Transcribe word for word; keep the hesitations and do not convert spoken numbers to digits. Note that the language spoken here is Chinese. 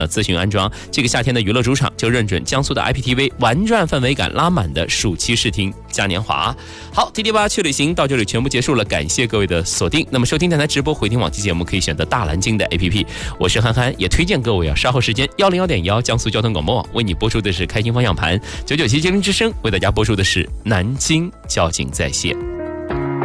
呃，咨询安装。这个夏天的娱乐主场就认准江苏的 I P T V 玩转氛围感拉满的暑期视听嘉年华。好 ，T D 八去旅行到这里全部结束了，感谢各位的锁定。那么收听电台直播、回听往期节目，可以选择大蓝鲸的 A P P。我是憨憨，也推荐各位啊，稍后时间幺零幺点幺江苏交通广播网为你播出的是开心方向盘，九九七精灵之声为大家播出的是南京交警在线。